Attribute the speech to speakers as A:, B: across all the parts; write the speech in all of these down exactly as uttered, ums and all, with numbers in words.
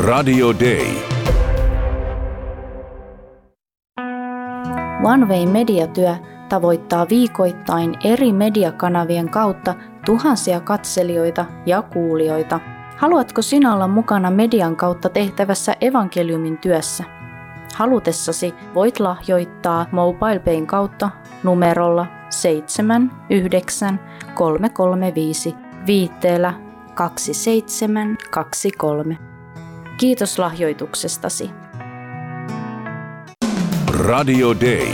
A: Radio Day.
B: One Way mediatyö tavoittaa viikoittain eri mediakanavien kautta tuhansia katselijoita ja kuulijoita. Haluatko sinä olla mukana median kautta tehtävässä evankeliumin työssä? Halutessasi voit lahjoittaa MobilePayn kautta numerolla seitsemän yhdeksän kolme kolme viisi viitteellä kaksi seitsemän kaksi kolme. Kiitos lahjoituksestasi.
A: Radio Day.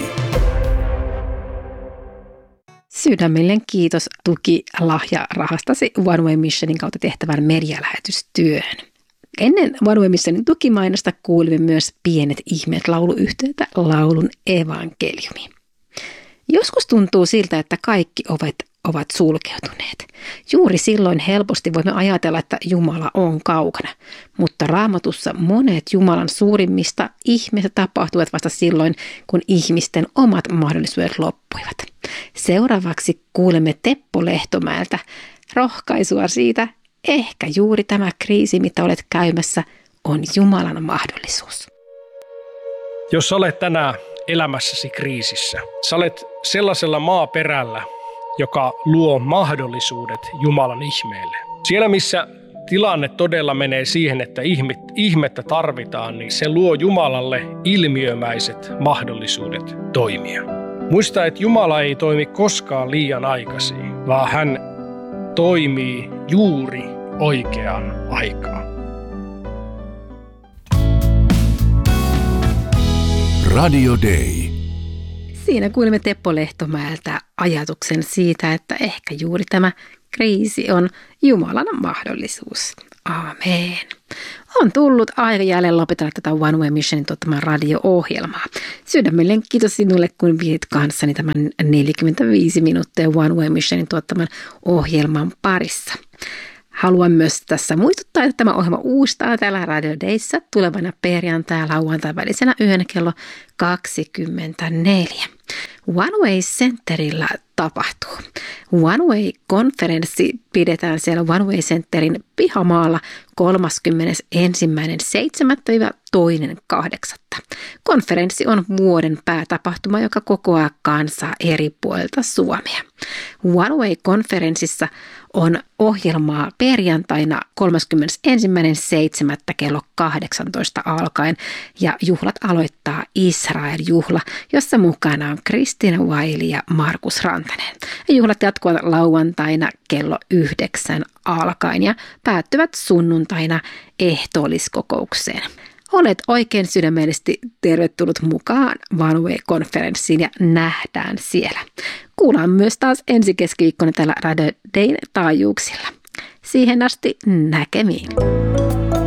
C: Sydämellinen kiitos tukilahjarahastasi One Way Missionin kautta tehtävän medialähetystyöhön. Ennen One Way Missionin tukimainosta kuulimme myös Pienet ihmeet -lauluyhteyttä laulun evankeliumi. Joskus tuntuu siltä, että kaikki ovet ovat sulkeutuneet. Juuri silloin helposti voimme ajatella, että Jumala on kaukana, mutta Raamatussa monet Jumalan suurimmista ihmeistä tapahtuivat vasta silloin, kun ihmisten omat mahdollisuudet loppuivat. Seuraavaksi kuulemme Teppo Lehtomäeltä rohkaisua siitä, ehkä juuri tämä kriisi, mitä olet käymässä, on Jumalan mahdollisuus.
D: Jos olet tänään elämässäsi kriisissä, sä olet sellaisella maaperällä, joka luo mahdollisuudet Jumalan ihmeelle. Siellä, missä tilanne todella menee siihen, että ihmettä tarvitaan, niin se luo Jumalalle ilmiömäiset mahdollisuudet toimia. Muista, että Jumala ei toimi koskaan liian aikaisin, vaan hän toimii juuri oikeaan aikaan.
A: Radio Day.
C: Siinä kuulimme Teppo Lehtomäeltä ajatuksen siitä, että ehkä juuri tämä kriisi on Jumalan mahdollisuus. Aamen. On tullut aika jälleen lopetella tätä One Way Missionin tuottamaa radio-ohjelmaa. Sydämellinen kiitos sinulle, kun viit kanssani tämän neljäkymmentäviisi minuuttia One Way Missionin tuottaman ohjelman parissa. Haluan myös tässä muistuttaa, että tämä ohjelma uustaan täällä Radio Dayssä tulevana perjantai- ja lauantai välisenä yönä kello kaksikymmentäneljä. One Way Centerillä tapahtuu. One Way-konferenssi pidetään siellä One Way Centerin pihamaalla kolmaskymmenesensimmäinen seitsemättä toinen kahdeksatta. Konferenssi on vuoden päätapahtuma, joka kokoaa kansaa eri puolilta Suomea. One Way-konferenssissa on ohjelmaa perjantaina kolmaskymmenesensimmäinen seitsemättä kello kahdeksantoista alkaen ja juhlat aloittaa Israel-juhla, jossa mukana on Kristiina Wiley ja Markus Rantanen. Juhlat jatkuvat lauantaina kello yhdeksän alkaen ja päättyvät sunnuntaina ehtoolliskokoukseen. Olet oikein sydämellisesti tervetullut mukaan One Way-konferenssiin ja nähdään siellä. Kuullaan myös taas ensi keskiviikkona täällä Radio Dayn taajuuksilla. Siihen asti näkemiin.